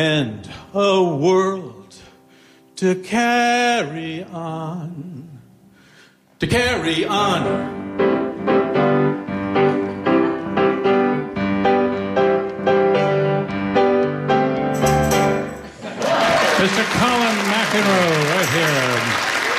And a world to carry on. To carry on. Mr. Colin McEnroe, right here.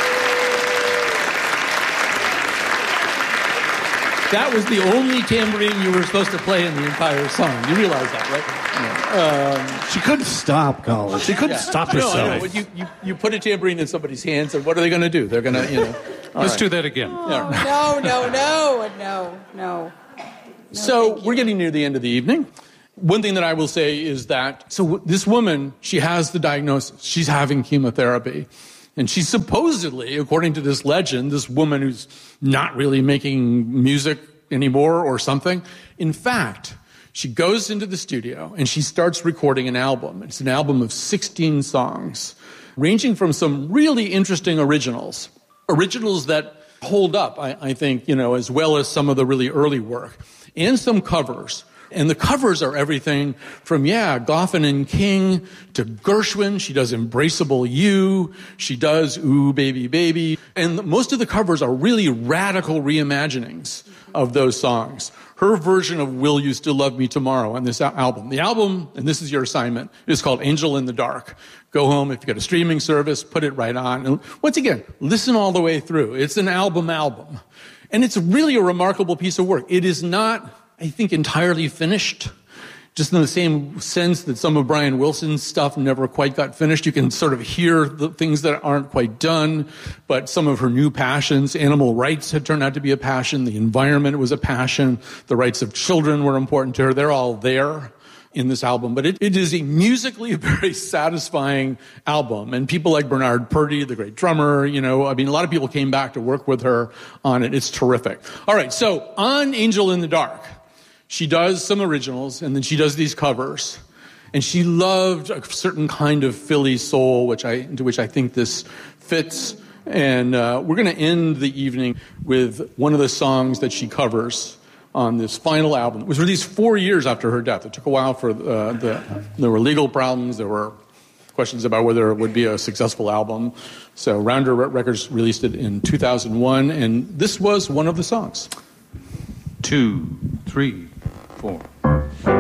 That was the only tambourine you were supposed to play in the entire song. You realize that, right? She couldn't stop, Colin. She couldn't stop herself. I know. You put a tambourine in somebody's hands, and what are they going to do? They're going to, Let's do that again. No. So we're getting near the end of the evening. One thing that I will say is that, this woman, she has the diagnosis. She's having chemotherapy. And she's supposedly, according to this legend, this woman who's not really making music anymore or something. In fact, she goes into the studio and she starts recording an album. It's an album of 16 songs, ranging from some really interesting originals that hold up, I think, as well as some of the really early work, and some covers. And the covers are everything from, Goffin and King to Gershwin. She does Embraceable You. She does Ooh, Baby, Baby. And most of the covers are really radical reimaginings of those songs. Her version of Will You Still Love Me Tomorrow on this album. The album, and this is your assignment, is called Angel in the Dark. Go home, if you've got a streaming service, put it right on. And once again, listen all the way through. It's an album. And it's really a remarkable piece of work. It is not, I think, entirely finished, just in the same sense that some of Brian Wilson's stuff never quite got finished. You can sort of hear the things that aren't quite done, but some of her new passions, animal rights had turned out to be a passion, the environment was a passion, the rights of children were important to her. They're all there in this album, but it is a musically very satisfying album. And people like Bernard Purdie, the great drummer, a lot of people came back to work with her on it. It's terrific. All right, so on Angel in the Dark, she does some originals, and then she does these covers. And she loved a certain kind of Philly soul, into which I think this fits. And we're going to end the evening with one of the songs that she covers on this final album. It was released 4 years after her death. It took a while for there were legal problems. There were questions about whether it would be a successful album. So Rounder Records released it in 2001, and this was one of the songs. 2, 3, 4.